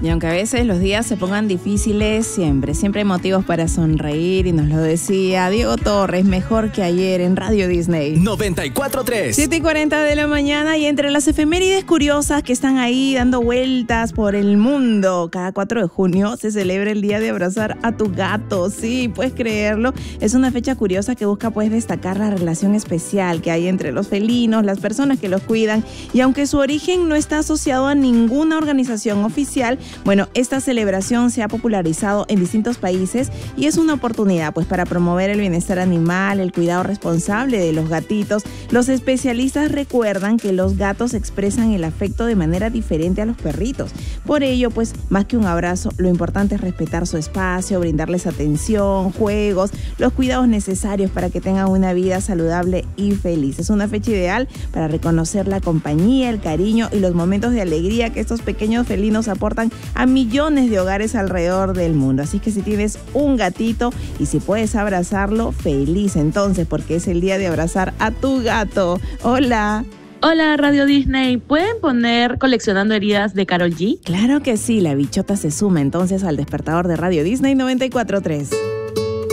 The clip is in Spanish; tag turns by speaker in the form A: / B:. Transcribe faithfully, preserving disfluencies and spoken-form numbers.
A: Y aunque a veces los días se pongan difíciles, siempre, siempre hay motivos para sonreír, y nos lo decía Diego Torres, mejor que ayer en Radio Disney.
B: noventa y cuatro punto tres.
A: siete y cuarenta de la mañana, y entre las efemérides curiosas que están ahí dando vueltas por el mundo, cada cuatro de junio se celebra el día de abrazar a tu gato. Sí, puedes creerlo. Es una fecha curiosa que busca pues destacar la relación especial que hay entre los felinos, las personas que los cuidan, y aunque su origen no está asociado a ninguna organización oficial, bueno, esta celebración se ha popularizado en distintos países y es una oportunidad pues para promover el bienestar animal, el cuidado responsable de los gatitos. Los especialistas recuerdan que los gatos expresan el afecto de manera diferente a los perritos. Por ello, pues, más que un abrazo, lo importante es respetar su espacio, brindarles atención, juegos, los cuidados necesarios para que tengan una vida saludable y feliz. Es una fecha ideal para reconocer la compañía, el cariño y los momentos de alegría que estos pequeños felinos aportan a millones de hogares alrededor del mundo. Así que si tienes un gatito y si puedes abrazarlo, feliz entonces, porque es el día de abrazar a tu gato. Hola.
C: Hola, Radio Disney. ¿Pueden poner Coleccionando Heridas de Karol G?
A: Claro que sí, la bichota se suma entonces al despertador de Radio Disney noventa y cuatro punto tres.